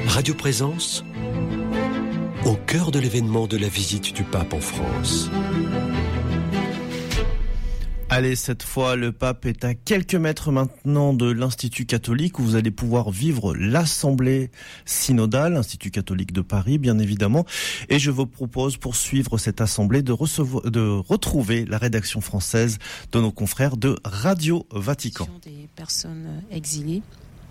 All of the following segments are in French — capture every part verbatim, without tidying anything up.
Radio Présence, au cœur de l'événement de la visite du pape en France. Allez, cette fois, le pape est à quelques mètres maintenant de l'Institut catholique où vous allez pouvoir vivre l'Assemblée synodale, Institut catholique de Paris, bien évidemment. Et je vous propose, pour suivre cette assemblée, de, recevoir, de retrouver la rédaction française de nos confrères de Radio Vatican. Des personnes exilées.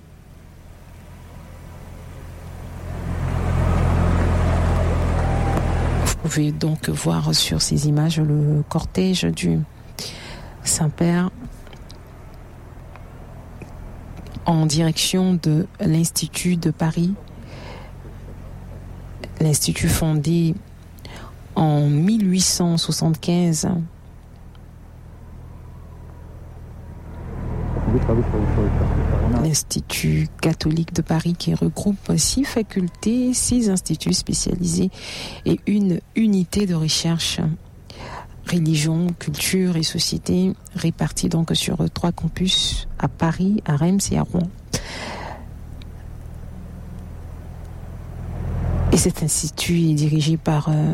Vous pouvez donc voir sur ces images le cortège du Saint-Père en direction de l'Institut de Paris, l'Institut fondé en mille huit cent soixante-quinze. L'Institut catholique de Paris qui regroupe six facultés, six instituts spécialisés et une unité de recherche. Religion, culture et société, répartis donc sur trois campus à Paris, à Reims et à Rouen. Et cet institut est dirigé par euh,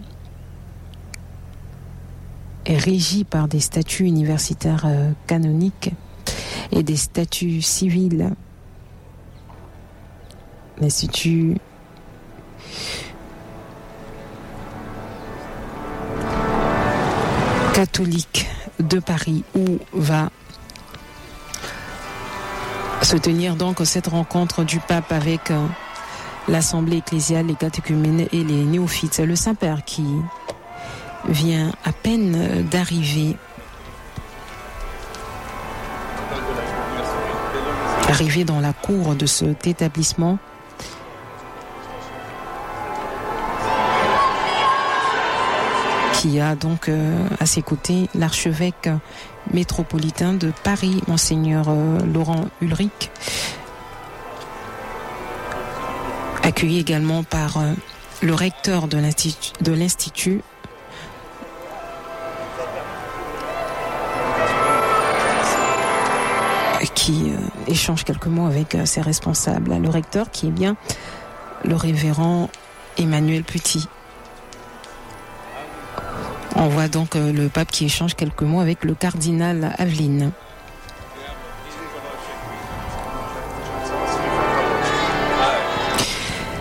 est régi par des statuts universitaires euh, canoniques et des statuts civils. L'Institut catholique de Paris où va se tenir donc cette rencontre du pape avec euh, l'Assemblée ecclésiale, les catéchumènes et les néophytes. C'est le Saint-Père qui vient à peine d'arriver arrivé dans la cour de cet établissement. Qui a donc euh, à ses côtés l'archevêque métropolitain de Paris, Monseigneur euh, Laurent Ulrich, accueilli également par euh, le recteur de l'institut, de l'institut qui euh, échange quelques mots avec euh, ses responsables. Le recteur qui est bien le révérend Emmanuel Petit. On voit donc euh, le pape qui échange quelques mots avec le cardinal Aveline.